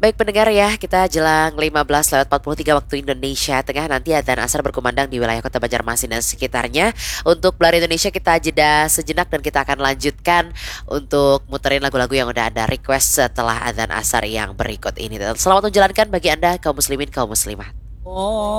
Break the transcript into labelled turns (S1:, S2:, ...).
S1: Baik pendengar ya, kita jelang 15:43 waktu Indonesia Tengah. Nanti adzan asar berkumandang di wilayah Kota Banjarmasin dan sekitarnya. Untuk Belar Indonesia kita jeda sejenak dan kita akan lanjutkan untuk muterin lagu-lagu yang udah Anda request setelah adzan asar yang berikut ini. Selamat menjalankan bagi Anda kaum muslimin, kaum muslimat.
S2: Oh